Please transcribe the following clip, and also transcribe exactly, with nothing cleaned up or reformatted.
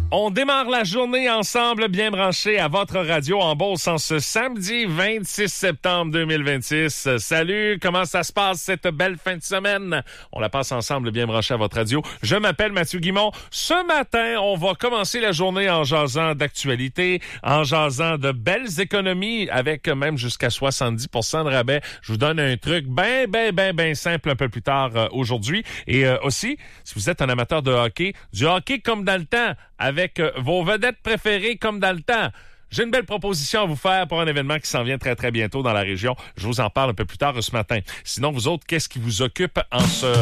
On démarre la journée ensemble, bien branché à votre radio en Beauce en ce samedi vingt-six septembre deux mille vingt-six. Salut, comment ça se passe cette belle fin de semaine? On la passe ensemble, bien branché à votre radio. Je m'appelle Mathieu Guimond. Ce matin, on va commencer la journée en jasant d'actualité, en jasant de belles économies avec même jusqu'à soixante-dix pour cent de rabais. Je vous donne un truc bien, bien, bien, bien simple un peu plus tard euh, aujourd'hui. Et euh, aussi, si vous êtes un amateur de hockey, du hockey comme dans le temps, avec euh, vos vedettes préférées comme dans le temps. J'ai une belle proposition à vous faire pour un événement qui s'en vient très, très bientôt dans la région. Je vous en parle un peu plus tard ce matin. Sinon, vous autres, qu'est-ce qui vous occupe en ce